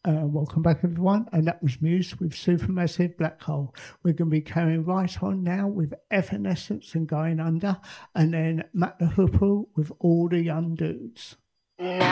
Welcome back, everyone. And that was Muse with Supermassive Black Hole. We're going to be carrying right on now with Evanescence and Going Under, and then Matt the Hoople with All the Young Dudes. Now